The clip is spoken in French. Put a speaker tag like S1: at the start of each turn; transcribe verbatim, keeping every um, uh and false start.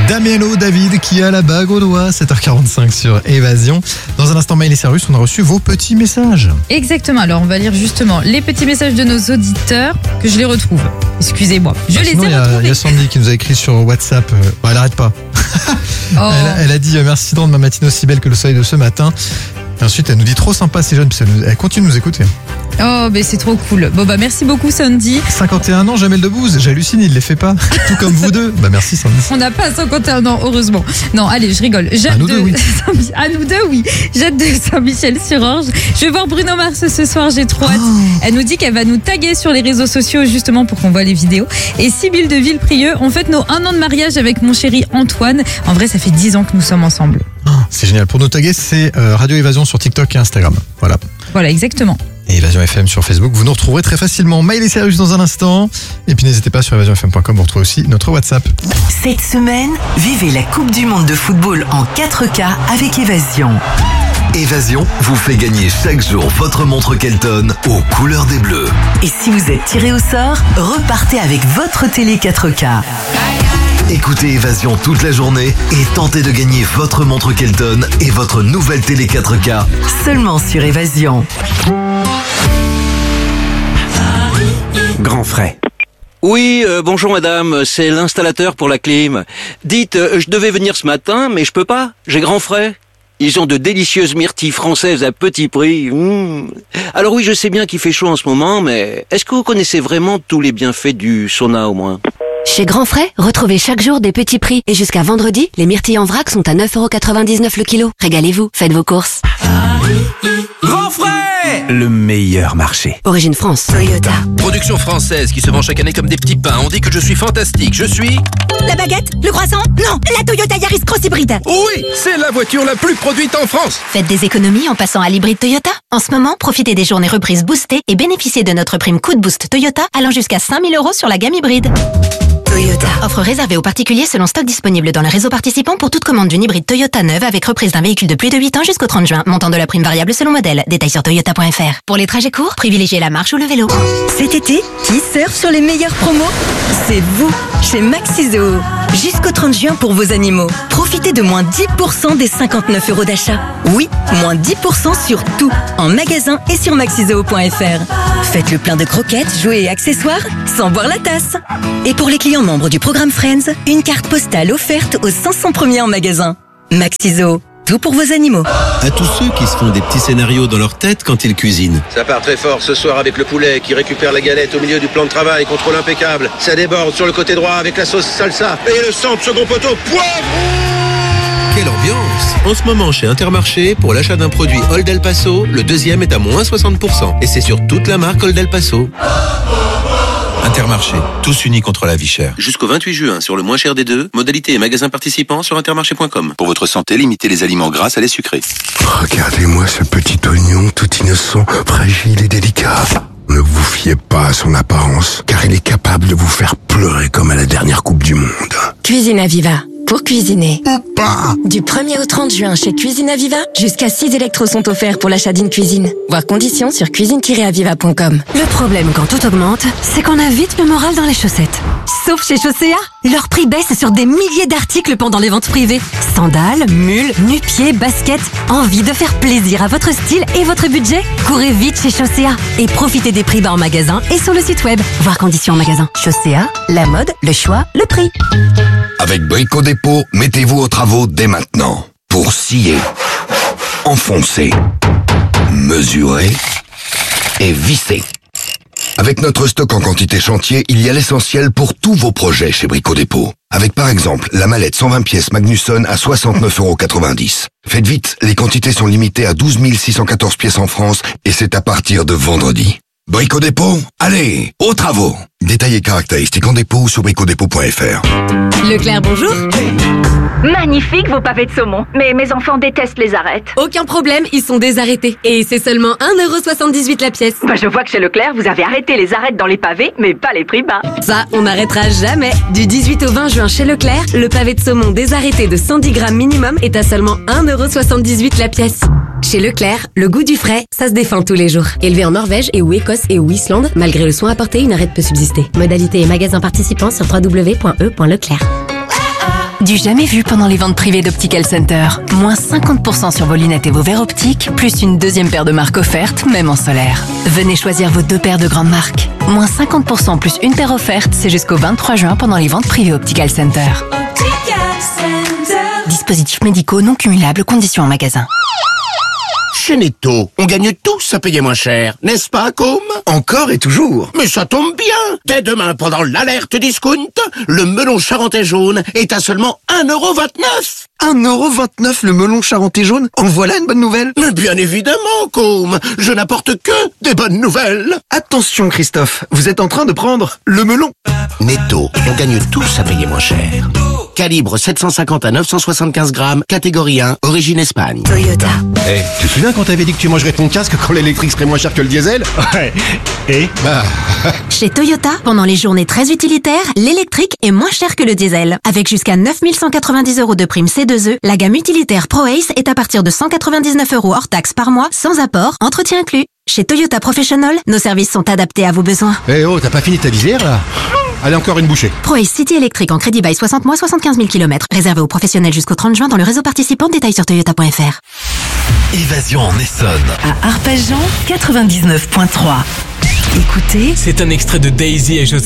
S1: Damiano David qui a la bague au doigt, sept heures quarante-cinq sur Évasion. Dans un instant, Maël et Cyrus, on a reçu vos petits messages.
S2: Exactement, alors on va lire justement les petits messages de nos auditeurs, que je les retrouve. Excusez-moi, je
S1: bah,
S2: les
S1: sinon,
S2: ai
S1: y a,
S2: retrouvés.
S1: Il y a Sandy qui nous a écrit sur WhatsApp, euh, bah, elle arrête pas.
S2: Oh.
S1: elle, a, elle a dit euh, merci de rendre ma matinée aussi belle que le soleil de ce matin. Et ensuite, elle nous dit trop sympa, c'est jeune, puis elle, nous, elle continue de nous écouter.
S2: Oh, mais c'est trop cool. Bon, bah, merci beaucoup, Sandy.
S1: cinquante et un ans, Jamel Debbouze, j'hallucine, il les fait pas. Tout comme vous deux. Bah, merci, Sandy.
S2: On n'a pas cinquante et un ans, heureusement. Non, allez, je rigole. Jade
S1: à nous
S2: de...
S1: deux, oui.
S2: À nous deux, oui. Jade de Saint-Michel-sur-Orge. Je vais voir Bruno Mars ce soir, j'ai trop hâte.
S1: Oh.
S2: Elle nous dit qu'elle va nous taguer sur les réseaux sociaux, justement, pour qu'on voit les vidéos. Et Sybille de Villeprieux, on fête nos un an de mariage avec mon chéri Antoine. En vrai, ça fait dix ans que nous sommes ensemble.
S1: Oh, c'est génial. Pour nous taguer, c'est euh, Radio Évasion sur TikTok et Instagram. Voilà.
S2: Voilà, exactement.
S1: Et Évasion F M sur Facebook. Vous nous retrouverez très facilement. Maël et Cyrus dans un instant. Et puis n'hésitez pas sur évasion f m point com, vous retrouvez aussi notre WhatsApp.
S3: Cette semaine, vivez la Coupe du Monde de football en quatre K avec Évasion.
S4: Évasion vous fait gagner chaque jour votre montre Kelton aux couleurs des Bleus.
S3: Et si vous êtes tiré au sort, repartez avec votre télé quatre K.
S4: Écoutez Évasion toute la journée et tentez de gagner votre montre Kelton et votre nouvelle télé quatre K.
S3: Seulement sur Évasion.
S5: Grand frais.
S6: Oui, euh, bonjour madame, c'est l'installateur pour la clim. Dites, euh, je devais venir ce matin, mais je peux pas, j'ai grand frais. Ils ont de délicieuses myrtilles françaises à petit prix. Mmh. Alors oui, je sais bien qu'il fait chaud en ce moment, mais est-ce que vous connaissez vraiment tous les bienfaits du sauna au moins ?
S7: Chez Grand Frais, retrouvez chaque jour des petits prix. Et jusqu'à vendredi, les myrtilles en vrac sont à neuf euros quatre-vingt-dix-neuf le kilo. Régalez-vous, faites vos courses.
S5: Grand frais, le meilleur marché.
S7: Origine France. Toyota.
S8: Production française qui se vend chaque année comme des petits pains. On dit que je suis fantastique. Je suis...
S9: La baguette? Le croissant? Non, la Toyota Yaris Cross Hybride.
S8: Oui, c'est la voiture la plus produite en France.
S9: Faites des économies en passant à l'hybride Toyota. En ce moment, profitez des journées reprises boostées et bénéficiez de notre prime coup de boost Toyota allant jusqu'à cinq mille euros sur la gamme hybride. Toyota. Offre réservée aux particuliers selon stock disponible dans le réseau participant pour toute commande d'une hybride Toyota neuve avec reprise d'un véhicule de plus de huit ans jusqu'au trente juin. Montant de la prime variable selon modèle. Détails sur toyota point f r. Pour les trajets courts, privilégiez la marche ou le vélo.
S10: Cet été, qui surfe sur les meilleures promos? C'est vous, chez Maxizoo. Jusqu'au trente juin pour vos animaux. Profitez de moins dix pour cent des cinquante-neuf euros d'achat. Oui, moins dix pour cent sur tout, en magasin et sur maxizoo point f r. Faites le plein de croquettes, jouets et accessoires sans boire la tasse. Et pour les clients membres du programme Friends, une carte postale offerte aux cinq cents premiers en magasin. Maxizoo, tout pour vos animaux.
S11: À tous ceux qui se font des petits scénarios dans leur tête quand ils cuisinent.
S12: Ça part très fort ce soir avec le poulet qui récupère la galette au milieu du plan de travail, contrôle impeccable. Ça déborde sur le côté droit avec la sauce salsa. Et le centre, second poteau, poivre.
S11: Quelle ambiance! En ce moment chez Intermarché, pour l'achat d'un produit Old El Paso, le deuxième est à moins soixante pour cent. Et c'est sur toute la marque Old El Paso. Intermarché, tous unis contre la vie chère.
S8: Jusqu'au vingt-huit juin, sur le moins cher des deux, modalité et magasin participants sur intermarché point com. Pour votre santé, limitez les aliments gras à lait sucré.
S13: Regardez-moi ce petit oignon tout innocent, fragile et délicat. Ne vous fiez pas à son apparence, car il est capable de vous faire pleurer comme à la dernière Coupe du Monde.
S10: Cuisine Aviva. Pour cuisiner.
S13: Ou pas.
S10: Du premier au trente juin chez Cuisine Aviva, jusqu'à six électros sont offerts pour l'achat d'une cuisine. Voir conditions sur cuisine tiret aviva point com.
S7: Le problème quand tout augmente, c'est qu'on a vite le moral dans les chaussettes. Sauf chez Chaussea, leur prix baisse sur des milliers d'articles pendant les ventes privées. Sandales, mules, nu-pieds, baskets. Envie de faire plaisir à votre style et votre budget? Courez vite chez Chaussea et profitez des prix bas en magasin et sur le site web. Voir conditions en magasin. Chaussea, la mode, le choix, le prix.
S14: Avec Brico Dépôt, mettez-vous aux travaux dès maintenant. Pour scier, enfoncer, mesurer et visser. Avec notre stock en quantité chantier, il y a l'essentiel pour tous vos projets chez Brico Dépôt. Avec par exemple la mallette cent vingt pièces Magnusson à soixante-neuf euros quatre-vingt-dix. Faites vite, les quantités sont limitées à douze mille six cent quatorze pièces en France et c'est à partir de vendredi. Brico Dépôt, allez, aux travaux. Détails et caractéristiques en dépôt ou sur brico dépôt point f r.
S10: Leclerc, bonjour.
S15: Magnifique vos pavés de saumon, mais mes enfants détestent les arêtes.
S10: Aucun problème, ils sont désarrêtés. Et c'est seulement un euro soixante-dix-huit la pièce.
S15: Bah je vois que chez Leclerc, vous avez arrêté les arêtes dans les pavés, mais pas les prix bas.
S10: Ça, on n'arrêtera jamais. Du dix-huit au vingt juin chez Leclerc, le pavé de saumon désarrêté de cent dix grammes minimum est à seulement un euro soixante-dix-huit la pièce. Chez Leclerc, le goût du frais, ça se défend tous les jours. Élevé en Norvège et ou Écosse et ou Islande, malgré le soin apporté, une arête peut subsister. Modalité et magasin participants sur w w w point e point leclerc.
S7: Du jamais vu pendant les ventes privées d'Optical Center. Moins cinquante pour cent sur vos lunettes et vos verres optiques, plus une deuxième paire de marques offerte, même en solaire. Venez choisir vos deux paires de grandes marques. Moins cinquante pour cent plus une paire offerte, c'est jusqu'au vingt-trois juin pendant les ventes privées Optical Center. Optical Center. Dispositifs médicaux non cumulables, conditions en magasin.
S16: Chez Netto, on gagne tous à payer moins cher, n'est-ce pas, Com?
S17: Encore et toujours.
S16: Mais ça tombe bien. Dès demain, pendant l'alerte discount, le melon charentais jaune est à seulement un euro vingt-neuf.
S17: un euro vingt-neuf le melon charentais jaune? En voilà une bonne nouvelle.
S16: Mais bien évidemment, Com. Je n'apporte que des bonnes nouvelles.
S17: Attention, Christophe, vous êtes en train de prendre le melon.
S16: Netto, on gagne tous à payer moins cher. Calibre sept cent cinquante à neuf cent soixante-quinze grammes, catégorie un, origine Espagne.
S7: Toyota.
S18: Eh, hey, tu te souviens quand t'avais dit que tu mangerais ton casque quand l'électrique serait moins cher que le diesel? Ouais. Et bah...
S9: Chez Toyota, pendant les journées très utilitaires, l'électrique est moins cher que le diesel. Avec jusqu'à neuf mille cent quatre-vingt-dix euros de prime C deux E, la gamme utilitaire ProAce est à partir de cent quatre-vingt-dix-neuf euros hors taxe par mois, sans apport, entretien inclus. Chez Toyota Professional, nos services sont adaptés à vos besoins.
S18: Eh hey oh, t'as pas fini ta visière là? Allez, encore une bouchée.
S9: ProAce City électrique en crédit bail soixante mois, soixante-quinze mille kilomètres. Réservé aux professionnels jusqu'au trente juin dans le réseau participant. Détails sur toyota point f r.
S4: Évasion en Essonne.
S10: À Arpajon, quatre-vingt-dix-neuf point trois. Écoutez.
S19: C'est un extrait de Daisy et Joseph.